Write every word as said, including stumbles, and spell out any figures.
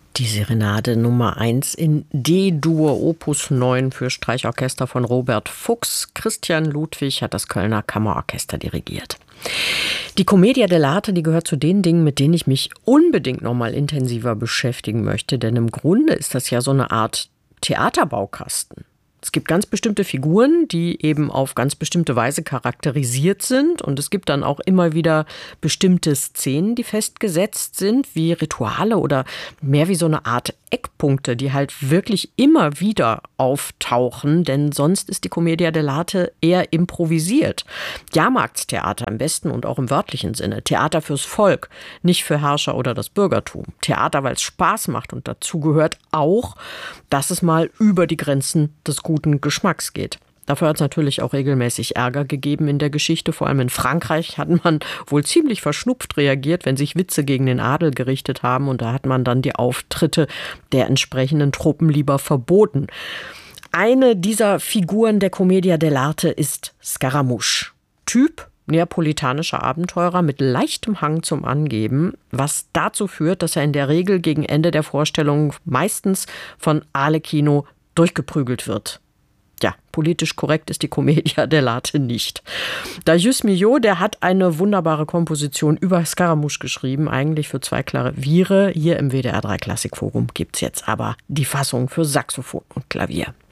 Die Serenade Nummer eins in D-Dur, Opus neun für Streichorchester von Robert Fuchs. Christian Ludwig hat das Kölner Kammerorchester dirigiert. Die Commedia dell'arte, die gehört zu den Dingen, mit denen ich mich unbedingt noch mal intensiver beschäftigen möchte. Denn im Grunde ist das ja so eine Art Theaterbaukasten. Es gibt ganz bestimmte Figuren, die eben auf ganz bestimmte Weise charakterisiert sind. Und es gibt dann auch immer wieder bestimmte Szenen, die festgesetzt sind, wie Rituale oder mehr wie so eine Art Eckpunkte, die halt wirklich immer wieder auftauchen. Denn sonst ist die Commedia dell'arte eher improvisiert. Jahrmarktstheater im besten und auch im wörtlichen Sinne. Theater fürs Volk, nicht für Herrscher oder das Bürgertum. Theater, weil es Spaß macht. Und dazu gehört auch, dass es mal über die Grenzen des guten Geschmacks geht. Dafür hat es natürlich auch regelmäßig Ärger gegeben in der Geschichte. Vor allem in Frankreich hat man wohl ziemlich verschnupft reagiert, wenn sich Witze gegen den Adel gerichtet haben. Und da hat man dann die Auftritte der entsprechenden Truppen lieber verboten. Eine dieser Figuren der Commedia dell'arte ist Scaramouche. Typ neapolitanischer Abenteurer mit leichtem Hang zum Angeben, was dazu führt, dass er in der Regel gegen Ende der Vorstellung meistens von Arlecchino durchgeprügelt wird. Ja, politisch korrekt ist die Commedia dell'arte nicht. Darius Milhaud, der hat eine wunderbare Komposition über Scaramouche geschrieben, eigentlich für zwei Klaviere. Hier im W D R drei Klassikforum gibt es jetzt aber die Fassung für Saxophon und Klavier.